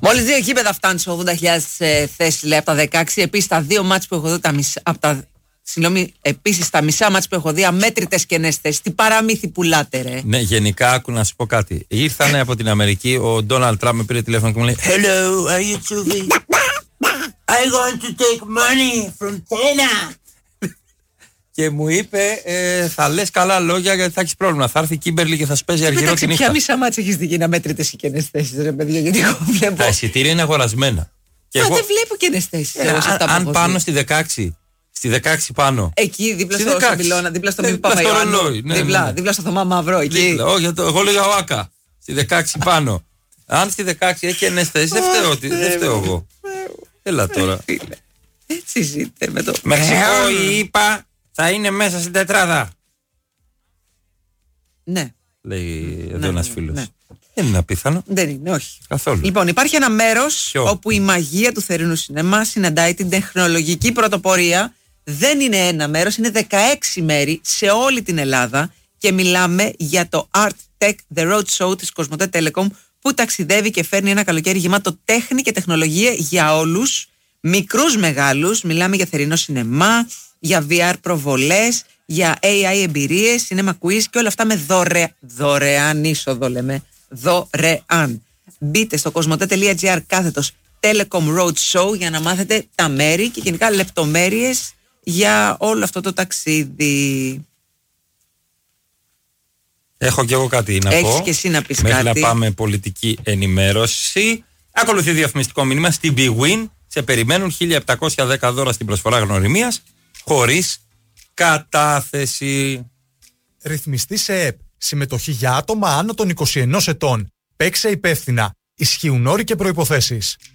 Μόλις 2 γήπεδα φτάνουν στις 80.000 θέσεις, λέει, από τα 16. Επίσης τα δύο μάτς που έχω δει, επίσης τα μισά μάτς που έχω δει, αμέτρητες κενές θέσεις. Τι παραμύθι πουλάτε, ρε. Ναι, γενικά, άκου να σου πω κάτι. Ήρθανε από την Αμερική, ο Ντόναλντ Τραμπ με πήρε τηλέφωνο και μου λέει Hello, are you Tuvi? I'm going to take money from China. Και μου είπε, θα λες καλά λόγια γιατί θα έχεις πρόβλημα. Θα έρθει η Κίμπερλι και θα σου παίζει αργυρό τη νύχτα. Ποια μισά μάτς έχεις δει να μέτρητες οι κενές θέσεις, ρε παιδιά, γιατί εγώ βλέπω. Τα εισιτήρια είναι αγορασμένα. Και εγώ δεν βλέπω κενές θέσεις. Αν πάνω στη 16, στη 16 πάνω. Εκεί δίπλα στο Σαμπιλώνα, δίπλα στο Μη Παπαϊωάννου. Δίπλα στο Θωμά Μαυρό. Όχι, εγώ λέγα ο Άκα. Στη 16 πάνω. Αν στη 16 έχει κενές θέσεις, δεν φταίω εγώ. Έλα τώρα. Έτσι ζείτε με το. Μεξικό ή ΗΠΑ θα είναι μέσα στην τετράδα. Ναι. Λέει εδώ ένας φίλος. Δεν είναι απίθανο. Δεν είναι, όχι. Καθόλου. Λοιπόν, υπάρχει ένα μέρος όπου η μαγεία του θερινού σινεμά συναντάει την τεχνολογική πρωτοπορία. Δεν είναι ένα μέρος, είναι 16 μέρη σε όλη την Ελλάδα. Και μιλάμε για το Art Tech The Road Show της Κοσμοτέ Telecom, που ταξιδεύει και φέρνει ένα καλοκαίρι γεμάτο τέχνη και τεχνολογία για όλους, μικρούς μεγάλους. Μιλάμε για θερινό σινεμά, για VR προβολές, για AI εμπειρίες, cinema quiz και όλα αυτά με δωρεάν είσοδο, λέμε. Δωρεάν. Μπείτε στο cosmote.gr/Telecom Road Show για να μάθετε τα μέρη και γενικά λεπτομέρειες για όλο αυτό το ταξίδι. Έχω και εγώ κάτι να πω. Έχεις και εσύ να πεις μέχρι κάτι. Μέχρι να πάμε πολιτική ενημέρωση. Ακολουθεί διαφημιστικό μήνυμα. Στην BWIN σε περιμένουν 1.710 δώρα στην προσφορά γνωριμίας χωρίς κατάθεση. Ρυθμιστή σε ΕΠ. Συμμετοχή για άτομα άνω των 21 ετών. Παίξε υπεύθυνα. Ισχύουν όροι και προϋποθέσεις.